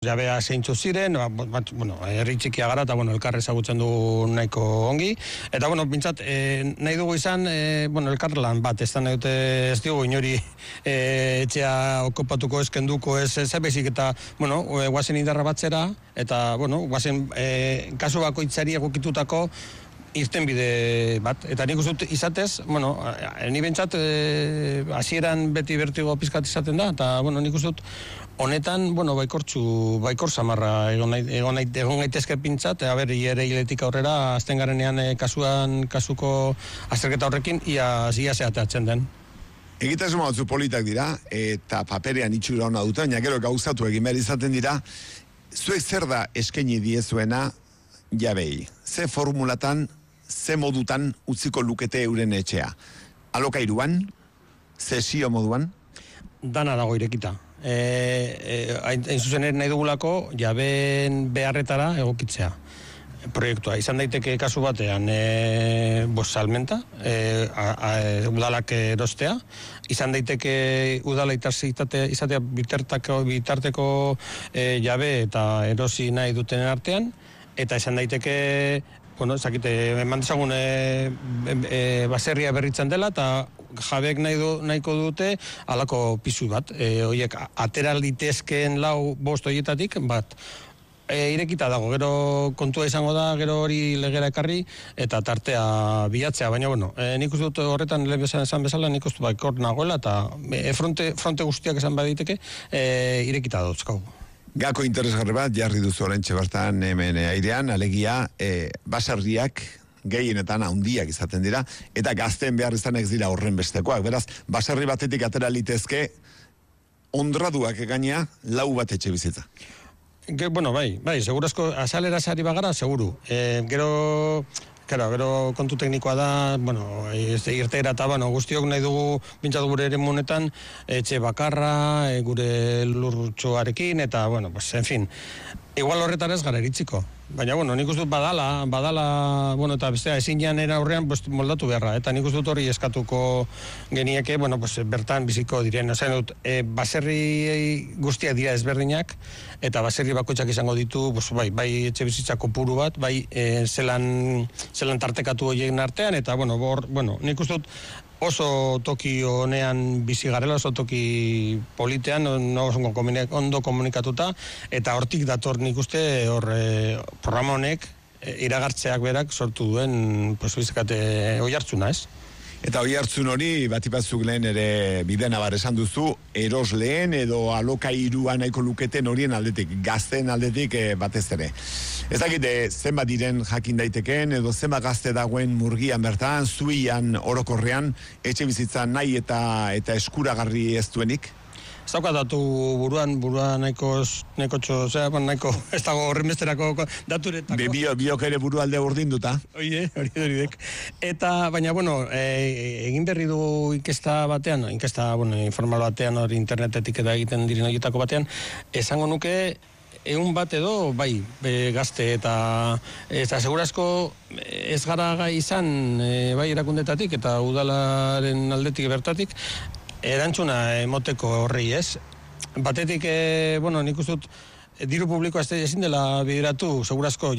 Jabea zeintzu ziren, herri txikia gara, eta elkar ezagutzen du nahiko ongi. Eta, bintzat, nahi dugu izan, elkar lan bat, ez da nahi dute ez dugu inori etxea okupatuko eskenduko ez bezik, eta, guazen indarra batzera, eta, guazen kasu bakoitzari egokitutako irtenbide bat. Eta nik uste izatez, ni bentsat, hasieran beti bertigo pizkat izaten da, eta, nik uste honetan, baikor samarra egon gaitezke pintzat, ere hiletik aurrera, azten garenean kasuko azterketa horrekin, ia zehateatzen den. Egitasmo batzu politak dira, eta paperean itxura hona dute, baina gero gauzatu egin behar izaten dira, zuek zer da eskaini diezuena jabei? Ze formulatan, ze modutan utziko lukete euren etxea? Alokairuan? Zesio moduan? Dana dago irekita. Hain zuzen nahi dugulako jabeen beharretara egokitzea proiektua. Izan daiteke kasu batean salmenta, udalak erostea, izan daiteke udala izatea bitarteko jabe eta erosi nahi duten artean, eta izan daiteke eman dezagun baserria berritzen dela, eta jabek nahiko dute alako pisu bat. Horiek atera litezkeen 4-5 horietatik bat. Irekita dago, gero kontua izango da, gero hori legera ekarri, eta tartea bilatzea, baina nik uste dut horretan esan bezala, nik uste baikor nagoela, eta fronte guztiak esan baditeke, irekita dauzkau. Gako interesgarri bat, jarri duzu orentxe bertan hemen airean, alegia, baserriak gehienetan handiak izaten dira, eta gazten behar izanek dira horren bestekoak. Beraz, baserri batetik atera litezke, ondraduak gaina 4 bat etxe bizitza. Bai, segurazko azalera sari bagara, seguru. Gero kontu teknikoa da, irteera eta, guztiok nahi dugu, bintzatu gure ere monetan, etxe bakarra, gure lurtxoarekin, eta, en fin, igual horretarez gara eritziko. Baina, nik uste dut badala, eta bestea ezinean aurrean moldatu beharra, eta nik uste dut hori eskatuko genieke, bertan biziko diren. Osain dut, baserri guztiak dira ezberdinak, eta baserri bakoitzak izango ditu, bai etxe bizitzako puru bat, bai zelan tartekatu horien artean, eta, nik uste dut, oso toki honean bizi garela, oso toki politean, ondo komunikatuta, eta hortik dator nik uste programa honek iragartzeak berak sortu duen oihartzuna, ez? Eta oihartzun hori, batipatzuk lehen ere bidena bar esan duzu, erosleen edo alokairuan nahiko luketen horien aldetik, gazten aldetik batez ere. Ez dakite, zenbat diren jakin daiteken, edo zenbat gazte dagoen murgian bertan, zuian orokorrean, etxe bizitzan nahi eta eskuragarri ez duenik? Ez dauka datu buruan nahiko ez dago horren besterako daturetako. Biok ere burualde urdinduta. Hori. Eta, baina, egin berri du inkesta batean, informal batean, hori internetetik eta egiten diren horietako batean, esango nuke, 100 bat edo, bai, gazte, eta segurazko ez gara gai izan, bai, erakundetatik, eta udalaren aldetik bertatik, erantzuna emoteko horri, ez? Batetik, nik uste dut, diru publikoa ezin dela bideratu, segurazko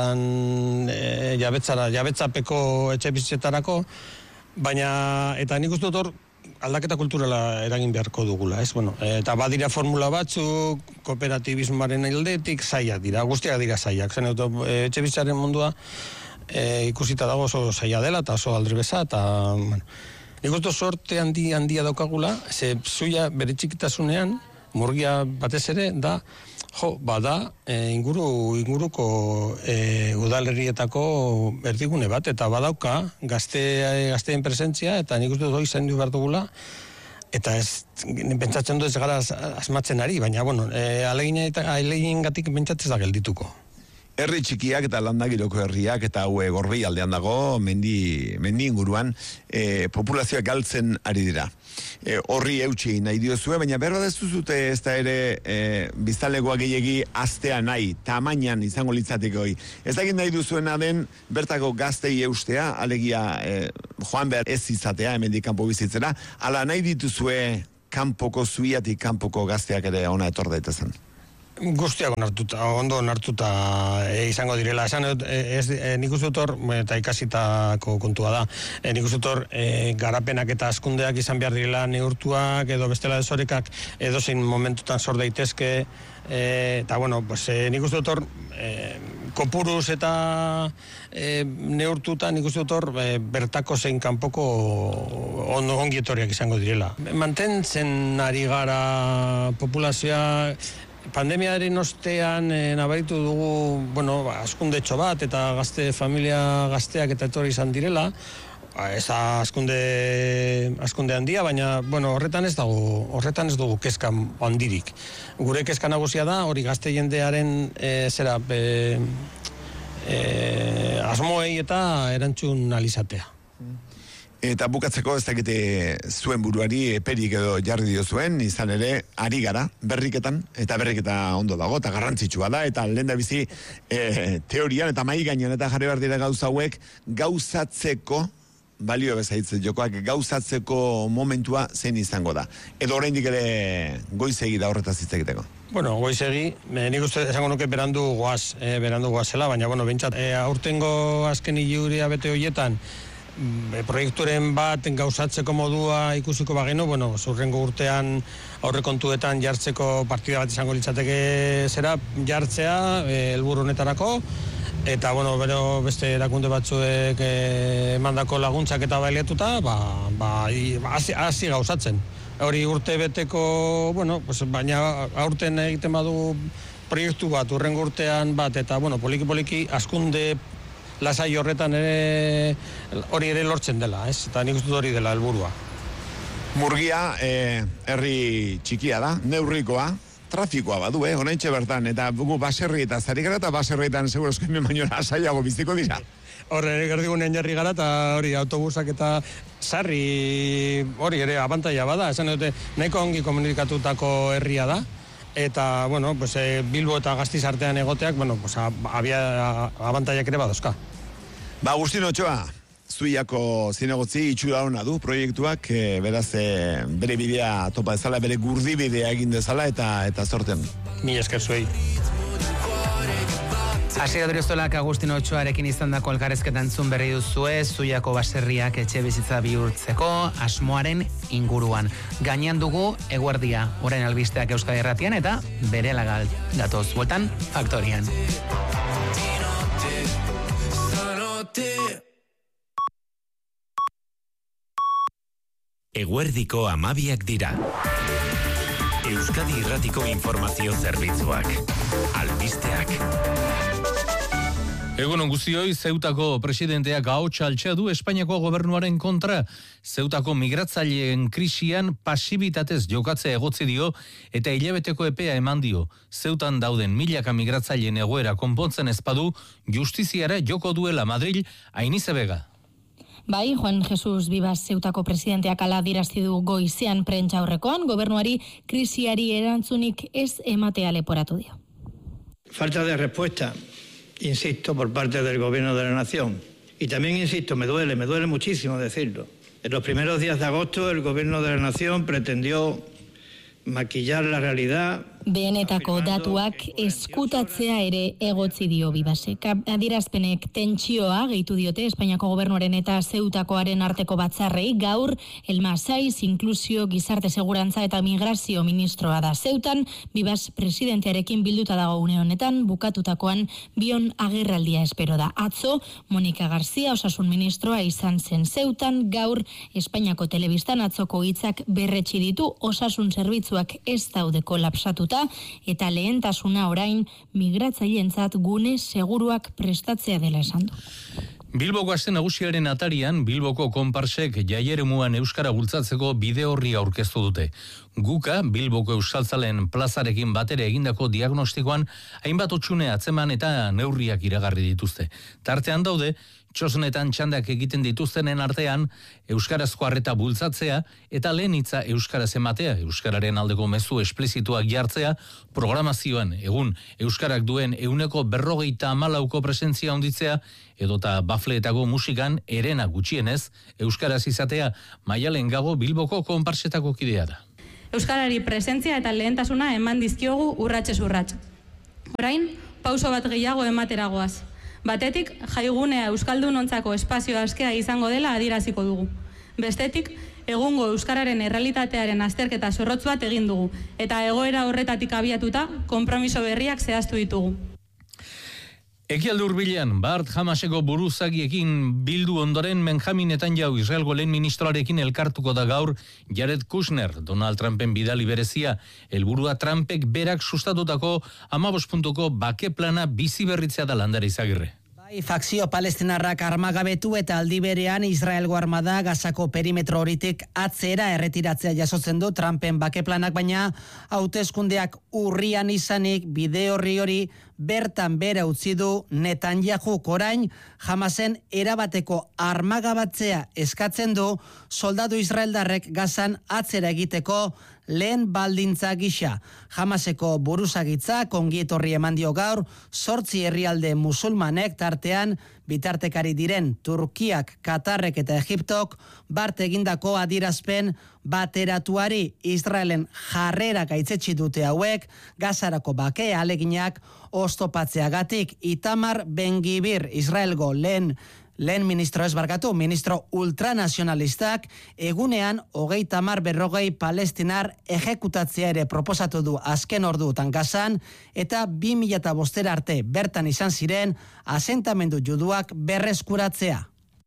jabetzapeko etxe bizitzetarako, baina, eta nik uste dut hor, aldaketa kulturala eragin beharko dugula, ez? Eta badira formula batzuk, kooperatibismoaren aldetik, zaiak dira, guztiak dira zaiak. Etxe bizitzaren mundua ikusita dago oso zaila dela, eta oso aldrebeza, eta... Nik uste sorte handia daukagula, ze zuia bere txikitasunean, murgia batez ere, da, inguruko udalerrietako erdigune bat, eta badauka gazteen presentzia, eta nik uste dut izan du behar dugula, eta pentsatzen du ez gara asmatzen ari, baina, alegin gatik pentsatzen da geldituko. Herri txikiak eta landagiroko herriak eta Gorbei aldean dago, mendi inguruan, populazioak galtzen ari dira. Horri eutxi nahi diozue, baina berba ez duzute ez da ere biztanlegoa gehiegi astea nahi, tamainan izango litzateko hoi. Ez dakit nahi duzuena den bertako gaztei eustea, alegia joan behar ez izatea, hemendik kanpo bizitzera, ala nahi dituzue kanpoko zuiatik kanpoko gazteak ere ona etor daitezen. Guztiak ondo onartuta izango direla. Esan nik uste dut hor, eta ikasitako kontua da, nik uste dut hor garapenak eta askundeak izan behar direla neurtuak edo bestela desorekak edozein momentutan sor daitezke, eta bueno, pues, nik uste dut hor kopuruz eta neurtuta nik uste dut hor bertako zein kanpoko ongi etorriak izango direla. Mantentzen ari gara populazioa. Pandemiaren ostean nabaritu dugu, bueno, askundetxo bat eta familia gazteak eta etorri izan direla. Ez da askunde handia, baina bueno, horretan ez dugu kezka handirik. Gure kezka nagusia da, hori gazte jendearen asmoei eta erantzun alizatea. Eta bukatzeko ez dakite zuen buruari eperik edo jarri dio zuen, izan ere ari gara berriketan, eta berriketa ondo dago, eta garrantzitsua da, eta lehen da bizi teorian eta mai gainean eta jarri behar dira gauza hauek gauzatzeko, balio bezaitzen jokoak, gauzatzeko momentua zein izango da. Edo oraindik ere goizegi da horretaz hitz egiteko. Bueno, goizegi, nik uste esango nuke berandu goazela, baina bueno, bentsat, aurtengo azken hiluria bete horietan, proiekturen bat gauzatzeko modua ikusiko bagenu, bueno, zurrengo urtean aurrekontuetan jartzeko partida bat izango litzateke jartzea, helburu honetarako, eta bueno, bero beste erakunde batzuek emandako laguntzak eta baliatuta, hasi gauzatzen. Hori urte beteko, bueno, pues, baina aurten egiten badu proiektu bat, urrengo urtean bat, eta bueno, poliki askunde lasai horretan ere hori ere lortzen dela, ez? Eta nik uste dut hori dela helburua. Murgia, herri txikia da, neurrikoa, trafikoa badu, oraintxe bertan, eta bugu baserri eta zari gara, eta baserrietan segurozko hemen baino lasaiago biziko dira. Horre, gerdigunean jarri gara, eta hori autobusak eta sarri hori ere abantaia bada, esan dute nahiko ongi komunikatutako herria da, eta, bueno, pues, Bilbo eta Gasteiz artean egoteak, bueno, pues, abantaiak ere badozka. Agustin Otxoa, Zuiako zinegotzi itxura hona du proiektuak, beraz, bere bidea topa dezala, bere gurdi bidea egin dezala, eta zorten. Mila esker zuei. Asier Odriozolak Agustin Otxoarekin izan dako elkarrezketan zun berri duzue, Zuiako baserriak etxe bizitza bihurtzeko asmoaren inguruan. Gainean dugu eguerdia, orain albisteak Euskadi Irratian eta berehala gatoz. Bueltan, Faktorian. Eguerdiko 12 dira. Euskadi Irratiko informazio zerbitzuak. Albisteak. Egunon guztioi, Zeutako presidenteak ahotsa altxa du Espainiako gobernuaren kontra. Zeutako migratzaileen krisian pasibitatez jokatzea egotzi dio eta hilabeteko epea eman dio. Zeutan dauden milaka migratzaileen egoera konpontzen ezpadu, justiziara joko duela Madril, Ainize Bega. Bai, Juan Jesus Vivas Zeutako presidenteak ala adierazti du goizean prentsa aurrekoan, gobernuari krisiari erantzunik ez ematea leporatu dio. Falta de respuesta, insisto, por parte del gobierno de la nación. Y también insisto, me duele muchísimo decirlo. En los primeros días de agosto el gobierno de la nación pretendió maquillar la realidad. Benetako datuak eskutatzea ere egotzi dio Vivasek. Adierazpenek tentsioa gehitu diote Espainiako gobernuaren eta Zeutakoaren arteko batzarrei. Gaur, Elmasaiz, inklusio, gizarte segurantza eta migrazio ministroa da. Zeutan, Vivas presidentearekin bilduta dago une honetan, bukatutakoan bion agerraldia espero da. Atzo, Monika Garzia, osasun ministroa izan zen Zeutan, gaur, Espainiako telebistan atzoko hitzak berretsi ditu, osasun zerbitzuak ez daude kolapsatuta, eta lehentasuna orain migratzaileentzat gune seguruak prestatzea dela esan du. Bilboko aste nagusiaren atarian, Bilboko konparsek jaieremuan euskara bultzatzeko bide horri aurkeztu dute. Guka, Bilboko euskaltzaleen plazarekin batere egindako diagnostikoan, hainbat otsune atzeman eta neurriak iragarri dituzte. Tartean daude, txosnetan txandak egiten dituztenen artean, euskarazko arreta bultzatzea eta lehen hitza euskaraz ematea, euskararen aldeko mezu esplizituak jartzea, programazioan egun euskarak duen 40% presentzia handitzea, edota bafleetako musikan erena gutxienez, euskaraz izatea Maialen Gago Bilboko konparsetako kidea da. Euskarari presentzia eta lehentasuna eman dizkiogu urratsez urrats. Orain, pauso bat gehiago emateragoaz. Batetik, jaigunea euskaldunontzako espazio askea izango dela adieraziko dugu. Bestetik, egungo euskararen errealitatearen azterketa zorrotz bat egin dugu, eta egoera horretatik abiatuta, konpromiso berriak zehaztu ditugu. Ekialde hurbilean, Bart Hamaseko buruzagiekin bildu ondoren Benjamin Netanyahu Israelgo lehen ministroarekin elkartuko da gaur Jared Kushner, Donald Trumpen bidali berezia, helburua Trumpek berak sustatutako 15 puntuko bake plana bizi berritzea da Landare Izagirre. Fakzio palestinarrak armagabetu eta aldi berean Israelgo armada Gazako perimetro horitik atzera erretiratzea jasotzen du Trumpen bakeplanak, baina hauteskundeak urrian izanik bide hori bertan bera utzi du Netanyahu. Orain Hamasen erabateko armagabatzea eskatzen du soldadu israeldarrek Gazan atzera egiteko lehen baldintza gisa. Hamaseko buruzagitza kongietorri eman dio gaur 8 herrialde musulmanek, tartean bitartekari diren Turkiak, Katarrek eta Egiptok bart egindako adierazpen bateratuari. Israelen jarrera gaitzetsi dute hauek Gazarako bake aleginak oztopatzeagatik. Itamar Ben-Gvir, Israelgo lehen ministro ministro ultranazionalistak egunean 30-40 palestinar ejekutatzea ere proposatu du azken orduotan Gazan, eta 2005 arte bertan izan ziren asentamendu juduak berreskuratzea.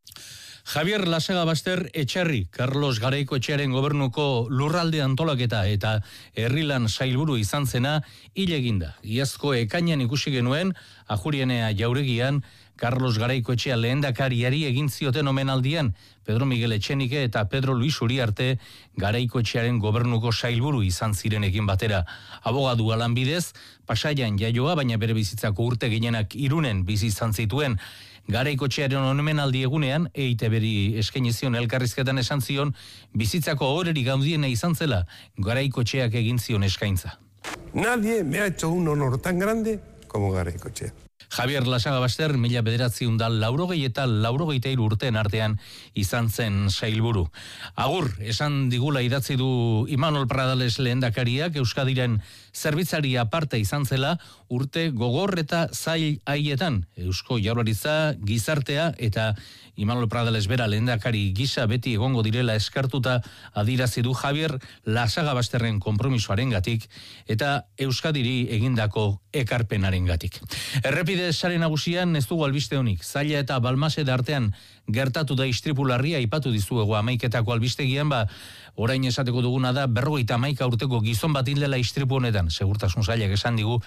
Javier Lasega Baster Etxarri, Carlos Garaiko Etxearen gobernuko lurralde antolaketa eta herrilan sailburu izan zena hil eginda. Iazko ekainean ikusi genuen, Ajurienea Jauregian, Carlos Garaiko Etxea lehendakariari egin zioten omenaldian, Pedro Miguel Etxenike eta Pedro Luis Uriarte Garaiko Etxearen gobernuko sailburu izan zirenekin batera. Abogadu lanbidez, Pasaian jaioa, baina bere bizitzako urte gehienak Irunen bizi izan zituen. Garaiko Etxearen omenaldi egunean, EITB-ri eskaini zion elkarrizketan esan zion, bizitzako ohorerik handiena izan zela, Garaiko Etxeak egin zion eskaintza. Nadie me ha hecho un honor tan grande como Garaiko Etxea. Javier Lasega Baster, 1980 eta 83 urteen artean izan zen sailburu. Agur, esan digula idatzi du Imanol Pradales lehendakariak, Euskadiren zerbitzari aparte izan zela, urte gogor eta zail haietan. Eusko Jaurlaritza, gizartea eta Imanol Pradales bera lehendakari gisa beti egongo direla eskartuta adirazi du Javier Lasega Basterren konpromisoarengatik eta Euskadiri egindako ekarpenarengatik. Errepide sare nagusian ez dugu albiste honik. Zaila eta Balmaseda artean gertatu da istripu larria, aipatu dizuegu 11etako albistegian, orain esateko duguna da 51 urteko gizon bat hil dela istripu honetan. Segurtasun sailak esan digu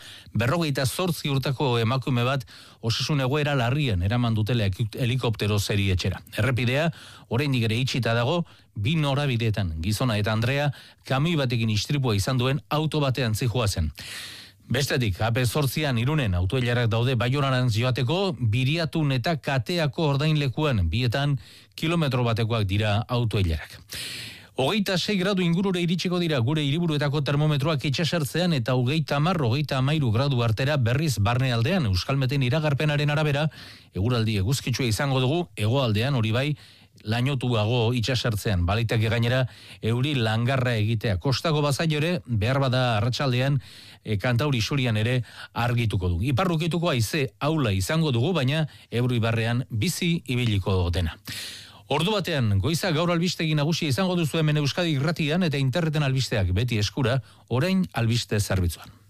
48 urteko emakume bat osasun egoera larrian eraman dutela helikoptero zeri etxera. Errepidea oraindik ere itxita dago, 2 norabideetan. Gizona eta Andrea kamioi batekin istripua izan duen auto batean zihoazen. Bestetik, AP8an Irunen autoilarak daude Baionarantz joateko, Biriatun eta Kateako ordainlekuan, bietan kilometro batekoak dira autoilarak. 26 gradu ingurure iritsiko dira gure hiriburuetako termometroak itsasertzean eta 30-33 gradu artera berriz barnealdean. Euskalmeten iragarpenaren arabera, eguraldi eguzkitsua izango dugu, hegoaldean hori bai, lainotuago itsasertzean. Baliteke gainera euri langarra egitea. Kostako bazaio ere, behar bada arratsaldean Kantauri Surian ere argituko du. Iparrukituko haize aula izango dugu, baina Ebro ibarrean bizi ibiliko dena. Ordu batean, goiza gaur albistegi nagusia izango duzu hemen Euskadi Irratian eta interneten albisteak beti eskura, orain albiste zerbitzuan.